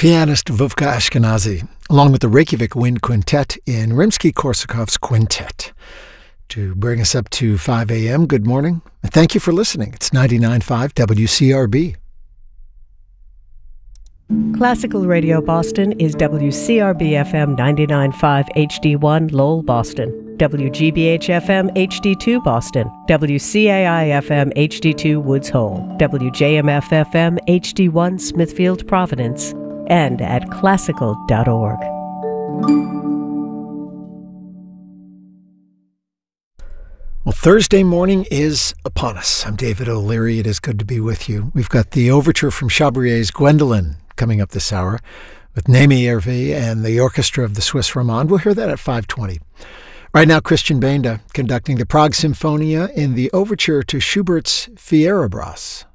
Pianist Vovka Ashkenazi, along with the Reykjavik Wind Quintet in Rimsky-Korsakov's Quintet. To bring us up to 5 a.m., good morning, and thank you for listening. It's 99.5 WCRB. Classical Radio Boston is WCRB-FM 99.5 HD1 Lowell, Boston, WGBH-FM HD2 Boston, WCAI-FM HD2 Woods Hole, WJMF-FM HD1 Smithfield, Providence, and at classical.org. Well, Thursday morning is upon us. I'm David O'Leary. It is good to be with you. We've got the overture from Chabrier's Gwendolen coming up this hour with Naomi Hervé and the orchestra of the Swiss Romande. We'll hear that at 5:20. Right now, Christian Benda conducting the Prague Symphonia in the overture to Schubert's Fierabras.